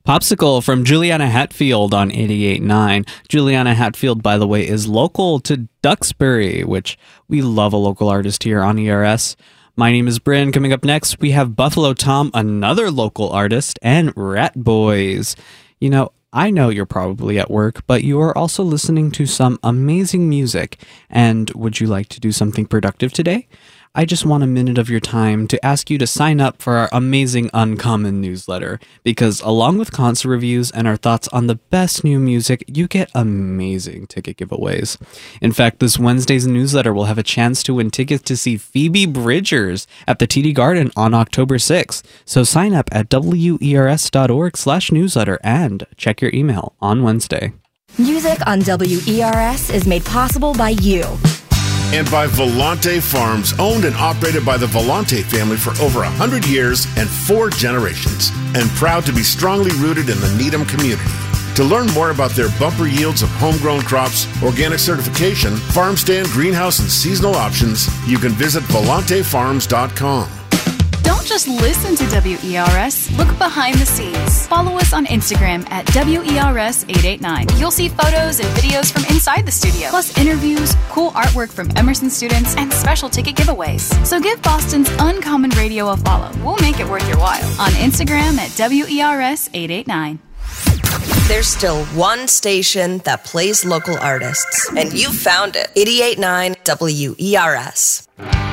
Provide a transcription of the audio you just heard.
Popsicle from Juliana Hatfield on 88.9. Juliana Hatfield, by the way, is local to Duxbury, which we love a local artist here on ERS. My name is Bryn. Coming up next, we have Buffalo Tom, another local artist, and Rat Boys. You know, I know you're probably at work, but you are also listening to some amazing music. And would you like to do something productive today? I just want a minute of your time to ask you to sign up for our amazing Uncommon newsletter, because along with concert reviews and our thoughts on the best new music, you get amazing ticket giveaways. In fact, this Wednesday's newsletter will have a chance to win tickets to see Phoebe Bridgers at the TD Garden on October 6th. So sign up at wers.org/newsletter and check your email on Wednesday. Music on WERS is made possible by you. And by Volante Farms, owned and operated by the Volante family for over 100 years and 4 generations, and proud to be strongly rooted in the Needham community. To learn more about their bumper yields of homegrown crops, organic certification, farm stand, greenhouse, and seasonal options, you can visit volantefarms.com. Don't just listen to WERS, look behind the scenes. Follow us on Instagram at WERS889. You'll see photos and videos from inside the studio, plus interviews, cool artwork from Emerson students, and special ticket giveaways. So give Boston's Uncommon Radio a follow. We'll make it worth your while. On Instagram at WERS889. There's still one station that plays local artists, and you found it. 88.9 WERS.